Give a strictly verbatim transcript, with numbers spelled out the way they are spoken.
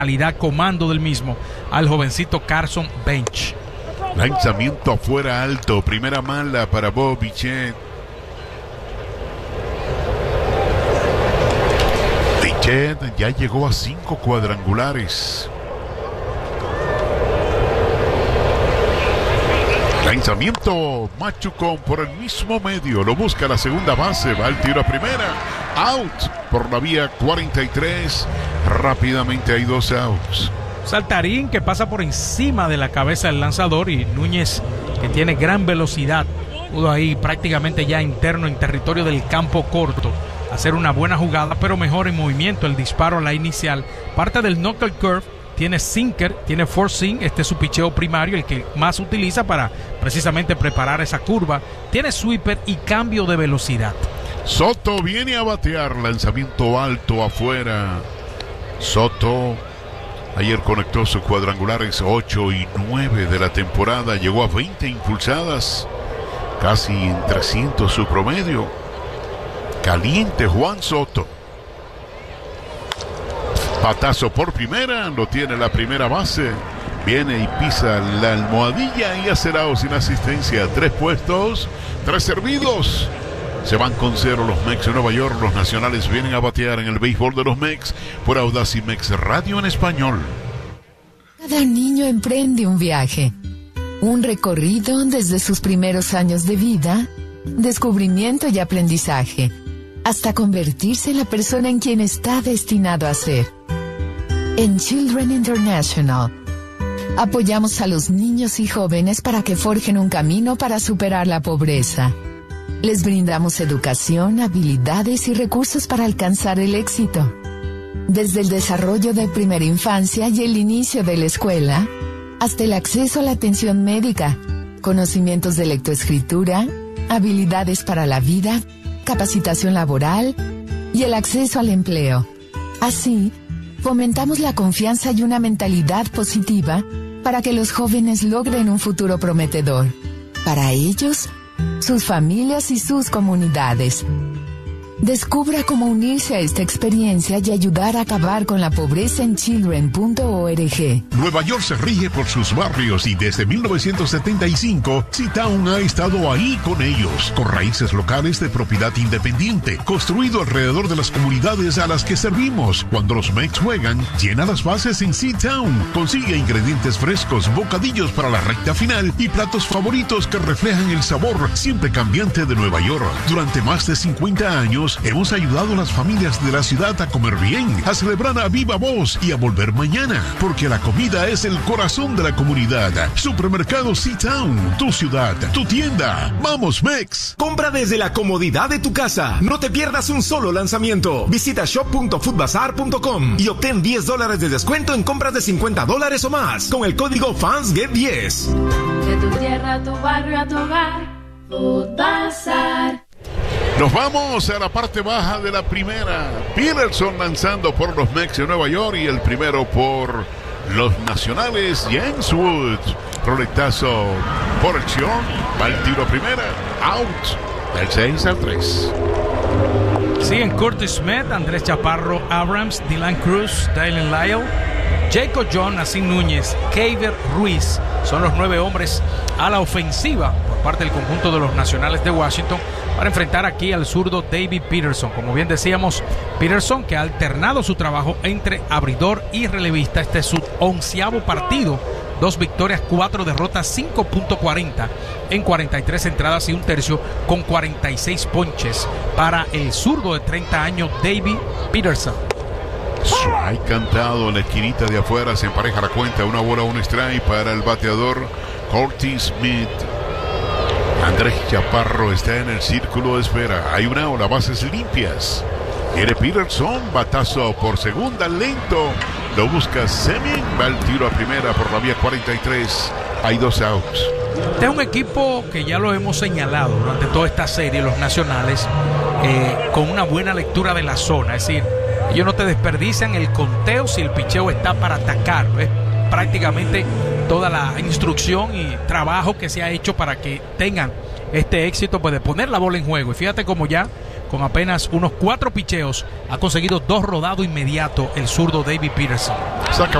calidad comando del mismo al jovencito Carson Bench. Lanzamiento afuera alto, primera mala para Bob Bichette. Bichette ya llegó a cinco cuadrangulares. Lanzamiento, Machucón por el mismo medio, lo busca la segunda base, va el tiro a primera, out por la vía cuarenta y tres, rápidamente hay dos outs. Saltarín que pasa por encima de la cabeza del lanzador y Núñez, que tiene gran velocidad, pudo ahí prácticamente ya interno en territorio del campo corto hacer una buena jugada, pero mejor en movimiento el disparo a la inicial, parte del knuckle curve. Tiene sinker, tiene four seam, este es su picheo primario, el que más utiliza para precisamente preparar esa curva. Tiene sweeper y cambio de velocidad. Soto viene a batear, lanzamiento alto afuera. Soto ayer conectó sus cuadrangulares ocho y nueve de la temporada, llegó a veinte impulsadas, casi en trescientos su promedio. Caliente Juan Soto. Patazo por primera, lo tiene la primera base. Viene y pisa la almohadilla y hace out sin asistencia. Tres puestos, tres servidos. Se van con cero los Mex de Nueva York. Los nacionales vienen a batear en el béisbol de los Mex por Audacy Mex Radio en español. Cada niño emprende un viaje. Un recorrido desde sus primeros años de vida, descubrimiento y aprendizaje, hasta convertirse en la persona en quien está destinado a ser. En Children International, apoyamos a los niños y jóvenes para que forjen un camino para superar la pobreza. Les brindamos educación, habilidades y recursos para alcanzar el éxito. Desde el desarrollo de primera infancia y el inicio de la escuela, hasta el acceso a la atención médica, conocimientos de lectoescritura, habilidades para la vida, capacitación laboral y el acceso al empleo. Así, fomentamos la confianza y una mentalidad positiva para que los jóvenes logren un futuro prometedor. Para ellos, sus familias y sus comunidades. Descubra cómo unirse a esta experiencia y ayudar a acabar con la pobreza en children punto org. Nueva York se rige por sus barrios y desde mil novecientos setenta y cinco, C-Town ha estado ahí con ellos, con raíces locales de propiedad independiente, construido alrededor de las comunidades a las que servimos. Cuando los Mex juegan, llena las bases en C-Town. Consigue ingredientes frescos, bocadillos para la recta final y platos favoritos que reflejan el sabor siempre cambiante de Nueva York. Durante más de cincuenta años, hemos ayudado a las familias de la ciudad a comer bien, a celebrar a viva voz y a volver mañana, porque la comida es el corazón de la comunidad. Supermercado C-Town, tu ciudad, tu tienda. ¡Vamos, Mex! Compra desde la comodidad de tu casa. No te pierdas un solo lanzamiento. Visita shop punto foodbazar punto com y obtén diez dólares de descuento en compras de cincuenta dólares o más con el código Fans Get diez. De tu tierra, a tu barrio, a tu hogar, Foodbazar. Nos vamos a la parte baja de la primera. Peterson lanzando por los Mex de Nueva York y el primero por los nacionales, James Wood. Roletazo por acción. Va el tiro a primera. Out. Del seis al tres. Siguen Curtis Smith, Andrés Chaparro, Abrams, Dylan Cruz, Dylan Lyle, Jacob John, Nassim Núñez, Keiver Ruiz. Son los nueve hombres a la ofensiva por parte del conjunto de los nacionales de Washington para enfrentar aquí al zurdo David Peterson. Como bien decíamos, Peterson que ha alternado su trabajo entre abridor y relevista. Este es su onceavo partido. Dos victorias, cuatro derrotas, cinco punto cuarenta en cuarenta y tres entradas y un tercio con cuarenta y seis ponches para el zurdo de treinta años David Peterson. Strike cantado en la esquinita de afuera, se empareja la cuenta, una bola, un strike para el bateador Curtis Smith. Andrés Chaparro está en el círculo de espera, hay una ola, bases limpias. Quiere Peterson, batazo por segunda, lento, lo busca Semien, va el tiro a primera por la vía cuarenta y tres, hay dos outs. Este es un equipo que ya lo hemos señalado durante toda esta serie, los nacionales, eh, con una buena lectura de la zona, es decir, ellos no te desperdician el conteo si el picheo está para atacar. Es prácticamente toda la instrucción y trabajo que se ha hecho para que tengan este éxito, pues, de poner la bola en juego. Y fíjate cómo ya con apenas unos cuatro picheos, ha conseguido dos rodados inmediatos el zurdo David Peterson. Saca